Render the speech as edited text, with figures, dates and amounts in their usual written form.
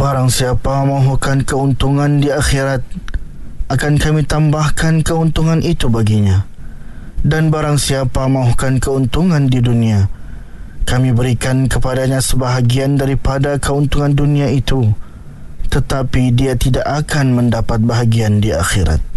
Barang siapa mahukan keuntungan di akhirat, akan kami tambahkan keuntungan itu baginya. Dan barang siapa mahukan keuntungan di dunia, kami berikan kepadanya sebahagian daripada keuntungan dunia itu, tetapi dia tidak akan mendapat bahagian di akhirat.